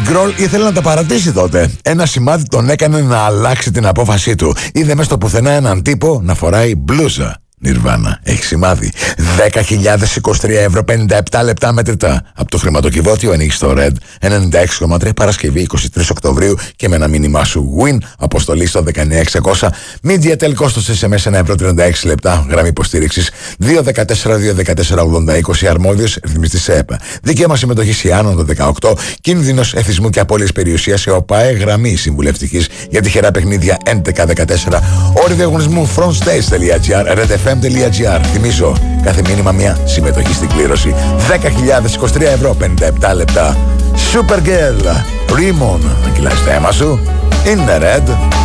Γκρολ ήθελε να τα παρατήσει τότε. Ένα σημάδι τον έκανε να αλλάξει την απόφασή του. Είδε μες στο πουθενά έναν τύπο να φοράει μπλούζα. Νιρβάνα, έχει σημάδι. 10.023 ευρώ, 57 λεπτά μετρητά. Από το χρηματοκιβώτιο ανοίγει στο Red 96,3 Παρασκευή 23 Οκτωβρίου και με ένα μήνυμά σου Win, αποστολή στο 19600. Media κόστος SMS 1 ευρώ 36 λεπτά. Γραμμή υποστήριξης 214-214-80-20. Αρμόδιος ρυθμιστής ΕΠΑ. Δικαίωμα συμμετοχής ή άνω το 18. Κίνδυνος εθισμού και απώλειας περιουσίας σε ΟΠΑΕ. Γραμμή συμβουλευτικής για τυχερά παιχνίδια 1114. Όροι διαγωνισμού frontstage.gr, redfm.gr. Θυμίζω, κάθε μήνυμα μια συμμετοχή στην κλήρωση. 10.023 ευρώ, 57 λεπτά. Supergirl, Rimon, να κυλάς το αίμα σου. In the red.